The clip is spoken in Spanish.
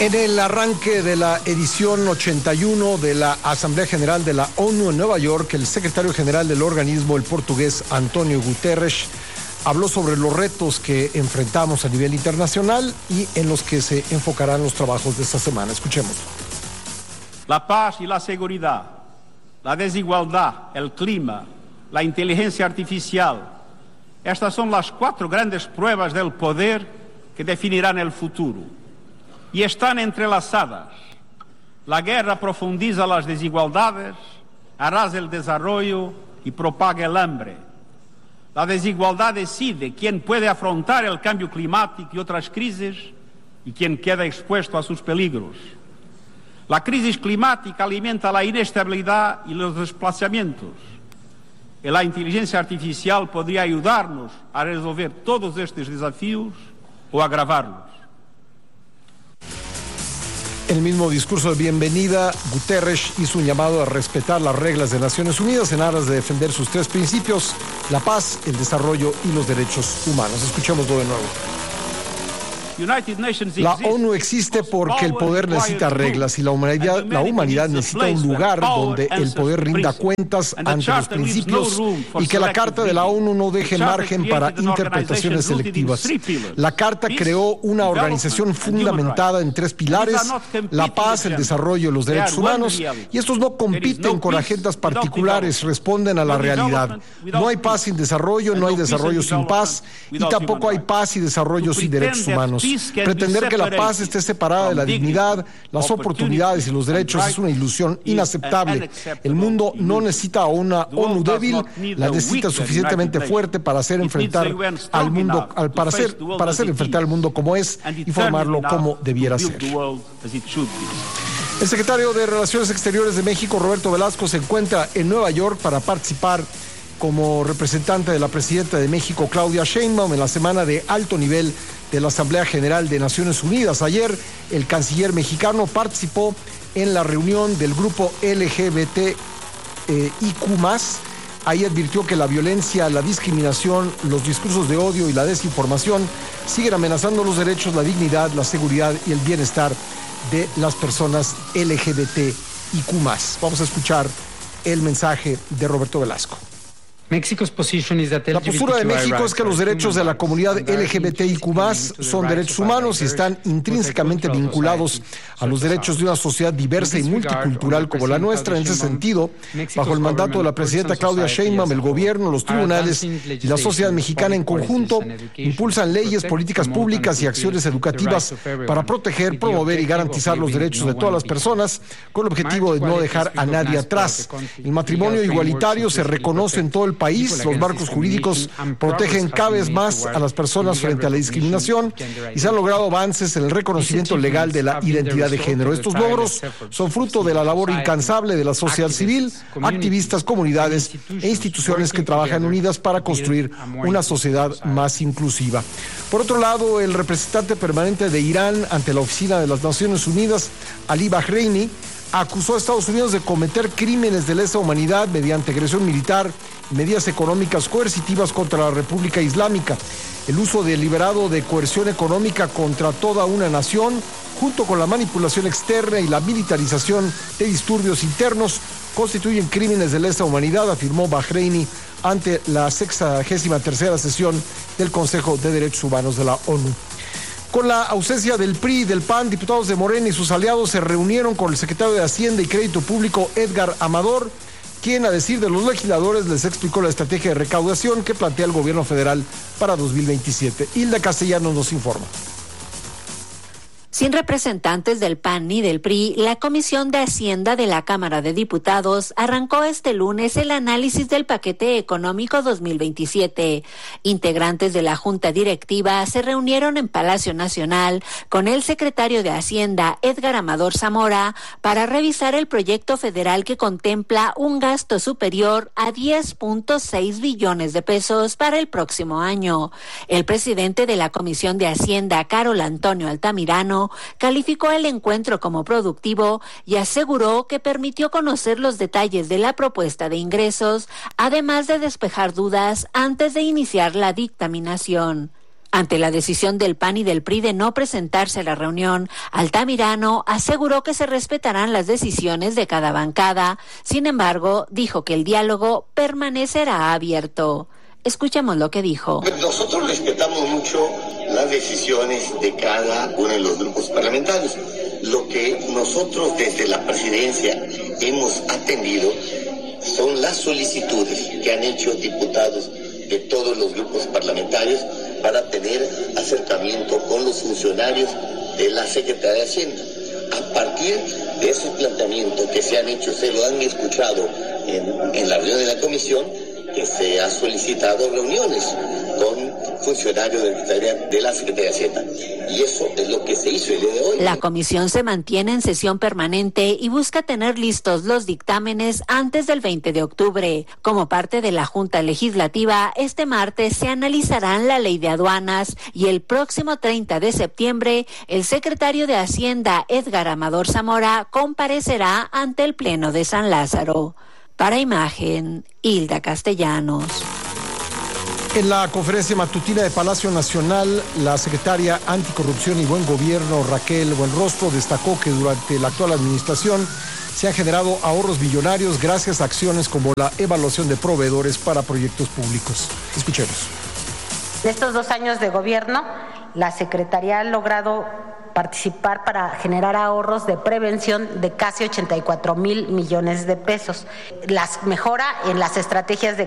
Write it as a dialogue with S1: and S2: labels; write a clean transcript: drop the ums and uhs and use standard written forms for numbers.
S1: En el arranque de la edición 81 de la Asamblea General de la ONU en Nueva York, el secretario general del organismo, el portugués António Guterres, habló sobre los retos que enfrentamos a nivel internacional y en los que se enfocarán los trabajos de esta semana. Escuchemos.
S2: La paz y la seguridad, la desigualdad, el clima, la inteligencia artificial. Estas son las 4 grandes pruebas del poder que definirán el futuro. Y están entrelazadas. La guerra profundiza las desigualdades, arrasa el desarrollo y propaga el hambre. La desigualdad decide quién puede afrontar el cambio climático y otras crisis y quién queda expuesto a sus peligros. La crisis climática alimenta la inestabilidad y los desplazamientos. Y la inteligencia artificial podría ayudarnos a resolver todos estos desafíos o agravarlos.
S1: En el mismo discurso de bienvenida, Guterres hizo un llamado a respetar las reglas de Naciones Unidas en aras de defender sus 3 principios: la paz, el desarrollo y los derechos humanos. Escuchémoslo de nuevo. La ONU existe porque el poder necesita reglas y la humanidad necesita un lugar donde el poder rinda cuentas ante los principios y que la Carta de la ONU no deje margen para interpretaciones selectivas. La Carta creó una organización fundamentada en 3 pilares: la paz, el desarrollo y los derechos humanos, y estos no compiten con agendas particulares, responden a la realidad. No hay paz sin desarrollo, no hay desarrollo sin paz y tampoco hay paz y desarrollo sin derechos humanos. Pretender que la paz esté separada de la dignidad, las oportunidades y los derechos es una ilusión inaceptable. El mundo no necesita una ONU débil, la necesita suficientemente fuerte para hacer enfrentar al mundo, para hacer enfrentar al mundo como es y formarlo como debiera ser. El secretario de Relaciones Exteriores de México, Roberto Velasco, se encuentra en Nueva York para participar como representante de la presidenta de México, Claudia Sheinbaum, en la semana de alto nivel de la Asamblea General de Naciones Unidas. Ayer, el canciller mexicano participó en la reunión del grupo LGBTIQ+. Ahí advirtió que la violencia, la discriminación, los discursos de odio y la desinformación siguen amenazando los derechos, la dignidad, la seguridad y el bienestar de las personas LGBTIQ+. Vamos a escuchar el mensaje de Roberto Velasco. La postura de México es que los derechos de la comunidad LGBTIQ+ son derechos humanos y están intrínsecamente vinculados a los derechos de una sociedad diversa y multicultural como la nuestra. En ese sentido, bajo el mandato de la presidenta Claudia Sheinbaum, el gobierno, los tribunales y la sociedad mexicana en conjunto impulsan leyes, políticas públicas y acciones educativas para proteger, promover y garantizar los derechos de todas las personas, con el objetivo de no dejar a nadie atrás. El matrimonio igualitario se reconoce en todo el país. Los marcos jurídicos protegen cada vez más a las personas frente a la discriminación y se han logrado avances en el reconocimiento legal de la identidad de género. Estos logros son fruto de la labor incansable de la sociedad civil, activistas, comunidades e instituciones que trabajan unidas para construir una sociedad más inclusiva. Por otro lado, el representante permanente de Irán ante la Oficina de las Naciones Unidas, Ali Bahreini, acusó a Estados Unidos de cometer crímenes de lesa humanidad mediante agresión militar y medidas económicas coercitivas contra la República Islámica. El uso deliberado de coerción económica contra toda una nación, junto con la manipulación externa y la militarización de disturbios internos, constituyen crímenes de lesa humanidad, afirmó Bahreini ante la 63ª sesión del Consejo de Derechos Humanos de la ONU. Con la ausencia del PRI y del PAN, diputados de Morena y sus aliados se reunieron con el secretario de Hacienda y Crédito Público, Edgar Amador, quien, a decir de los legisladores, les explicó la estrategia de recaudación que plantea el gobierno federal para 2027. Hilda Castellanos nos informa.
S3: Sin representantes del PAN ni del PRI, la Comisión de Hacienda de la Cámara de Diputados arrancó este lunes el análisis del paquete económico 2027. Integrantes de la Junta Directiva se reunieron en Palacio Nacional con el secretario de Hacienda, Edgar Amador Zamora, para revisar el proyecto federal que contempla un gasto superior a 10.6 billones de pesos para el próximo año. El presidente de la Comisión de Hacienda, Carol Antonio Altamirano, calificó el encuentro como productivo y aseguró que permitió conocer los detalles de la propuesta de ingresos, además de despejar dudas antes de iniciar la dictaminación. Ante la decisión del PAN y del PRI de no presentarse a la reunión, Altamirano aseguró que se respetarán las decisiones de cada bancada. Sin embargo, dijo que el diálogo permanecerá abierto. Escuchemos lo que dijo.
S4: Nosotros respetamos mucho las decisiones de cada uno de los grupos parlamentarios. Lo que nosotros desde la presidencia hemos atendido son las solicitudes que han hecho diputados de todos los grupos parlamentarios para tener acercamiento con los funcionarios de la Secretaría de Hacienda. A partir de esos planteamientos que se han hecho, se lo han escuchado en la reunión de la comisión, que se ha solicitado reuniones con funcionarios de la Secretaría de Hacienda. Y eso es lo que se hizo el día de hoy.
S3: La comisión se mantiene en sesión permanente y busca tener listos los dictámenes antes del 20 de octubre. Como parte de la Junta Legislativa, este martes se analizarán la ley de aduanas y el próximo 30 de septiembre, el secretario de Hacienda, Edgar Amador Zamora, comparecerá ante el Pleno de San Lázaro. Para Imagen, Hilda Castellanos.
S1: En la conferencia matutina de Palacio Nacional, la secretaria Anticorrupción y Buen Gobierno, Raquel Buenrostro, destacó que durante la actual administración se han generado ahorros millonarios gracias a acciones como la evaluación de proveedores para proyectos públicos. Escuchemos.
S5: En estos 2 años de gobierno, la Secretaría ha logrado participar para generar ahorros de prevención de casi 84,000 millones de pesos. Las mejora en las estrategias de